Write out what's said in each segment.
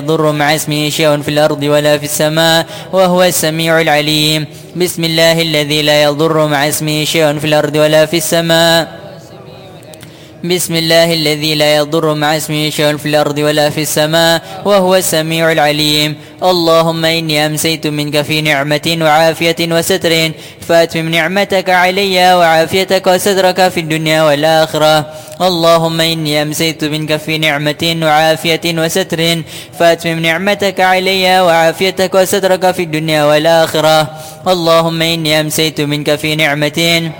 يضر مع اسمه شيء في الأرض ولا في السماء وهو السميع العليم. بسم الله الذي لا يضر مع اسمه شيء في الأرض ولا في السماء. بسم الله الذي لا يضر مع اسمه شيء في الأرض ولا في السماء وهو السميع العليم. اللهم إني أمسيت منك في نعمة وعافية وستر، فأتمم نعمتك علي وعافيتك وسترك في الدنيا والآخرة. اللهم إني أمسيت منك في نعمة وعافية وستر، فأتمم نعمتك علي وعافيتك وسترك في الدنيا والآخرة. اللهم إني أمسيت منك في نعمة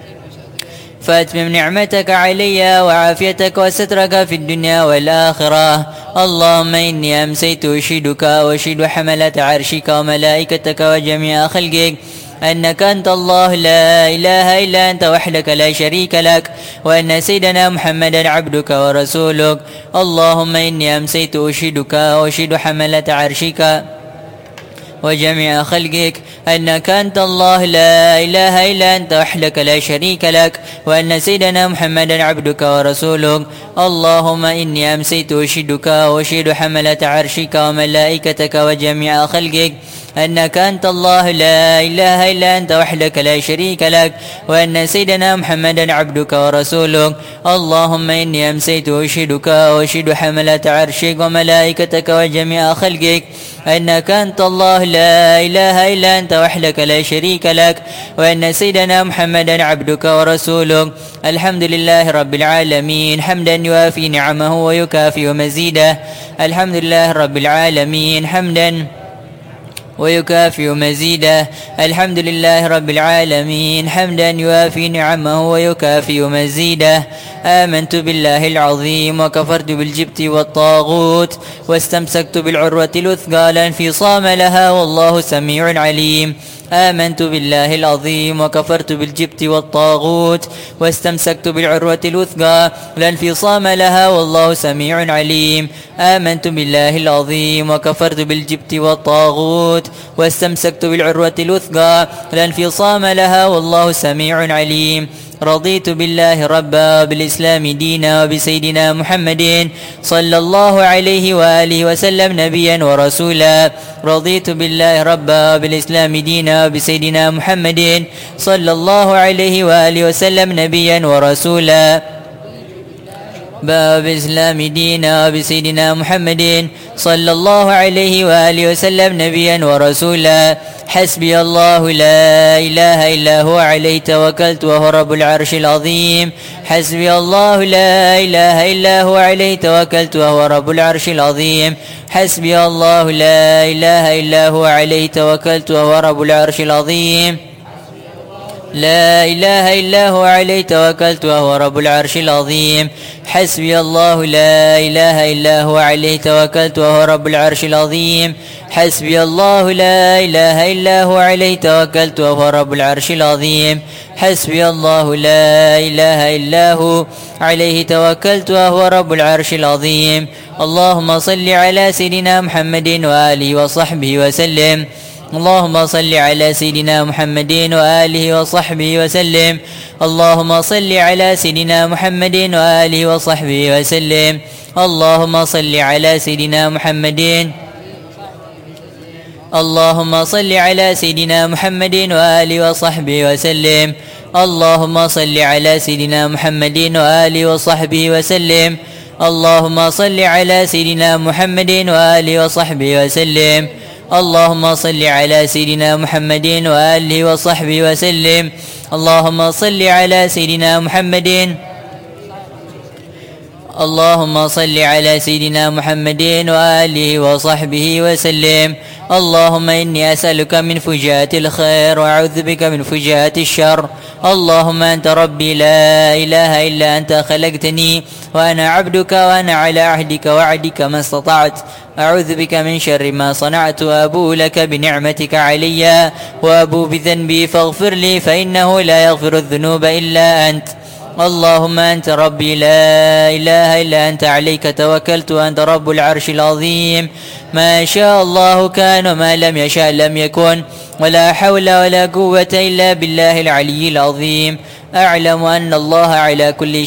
فأتمم نعمتك علي وعافيتك وسترك في الدنيا والآخرة. اللهم إني أمسيت أشهدك وأشهد حملة عرشك وملائكتك وجميع خلقك أنك أنت الله لا إله إلا أنت وحدك لا شريك لك، وأن سيدنا محمدا عبدك ورسولك. اللهم إني أمسيت أشهدك وأشهد حملة عرشك وجميع خلقك أنك أنت الله لا إله إلا أنت وحدك لا شريك لك، وأن سيدنا محمدا عبدك ورسولك. اللهم إني أمسيت أشهدك وأشهد حملة عرشك وملائكتك وجميع خلقك أنك أنت الله لا إله إلا أنت وحدك لا شريك لك، وأن سيدنا محمدا عبدك ورسولك. اللهم إني أمسيت أشهدك وأشهد حملة عرشك وملائكتك وجميع خلقك أنك أنت الله لا إله إلا أنت وحدك لا شريك لك، وأن سيدنا محمدا عبدك ورسولك. الحمد لله رب العالمين حمدا يوافي نعمه ويكافئ مزيده. الحمد لله رب العالمين حمدا ويكافئ مزيده. الحمد لله رب العالمين حمدا يوافي نعمه ويكافئ مزيده. آمنت بالله العظيم وكفرت بالجبت والطاغوت، واستمسكت بالعروة الوثقى لا انفصام لها والله سميع عليم. آمنت بالله العظيم وكفرت بالجبت والطاغوت، واستمسكت بالعروة الوثقى لا انفصام لها والله سميع عليم. آمنت بالله العظيم وكفرت بالجبت والطاغوت، واستمسكت بالعروة الوثقى لا انفصام لها والله سميع عليم. رضيت بالله ربا وبالإسلام دينا وبسيدنا محمد صلى الله عليه وآله وسلم نبيا ورسولا. رضيت بالله ربا وبالإسلام دينا وبسيدنا محمد صلى الله عليه وآله وسلم نبيا ورسولا. بالإسلام دينا وبسيدنا محمد صلى الله عليه وآله وسلم نبيا ورسولا. حسبي الله لا إله إلا هو عليه توكلت وهو رب العرش العظيم. حسبي الله لا إله إلا هو عليه توكلت وهو رب العرش العظيم. حسبي الله لا إله إلا هو عليه توكلت وهو رب العرش العظيم. لا إله إلا هو عليه توكلت وهو رب العرش العظيم. حسبي الله لا إله إلا هو عليه توكلت وهو رب العرش العظيم. حسبي الله لا إله إلا هو عليه توكلت وهو رب العرش العظيم. حسبي الله لا إله إلا هو عليه توكلت وهو رب العرش العظيم. اللهم صل على سيدنا محمد وآله وصحبه وسلم. اللهم صل على سيدنا محمد وآله وصحبه وسلم. اللهم صل على سيدنا محمد وآله وصحبه وسلم. اللهم صل على سيدنا محمد. اللهم صل على سيدنا محمد وآله وصحبه وسلم. اللهم صل على سيدنا محمد وآله وصحبه وسلم. اللهم صل على سيدنا محمد وآله وصحبه وسلم. اللهم صل على سيدنا محمد وآله وصحبه وسلم. اللهم صل على سيدنا محمد. اللهم صل على سيدنا محمد وآله وصحبه وسلم. اللهم إني أسألك من فجاءة الخير وأعوذ بك من فجاءة الشر. اللهم أنت ربي لا إله إلا أنت خلقتني وأنا عبدك وأنا على عهدك وعدك ما استطعت. أعوذ بك من شر ما صنعت وأبوء لك بنعمتك علي وأبوء بذنبي فاغفر لي فإنه لا يغفر الذنوب إلا أنت. اللهم أنت ربي لا إله إلا أنت عليك توكلت وأنت رب العرش العظيم. ما شاء الله كان وما لم يشاء لم يكن، ولا حول ولا قوة إلا بالله العلي العظيم. أعلم أن الله على كل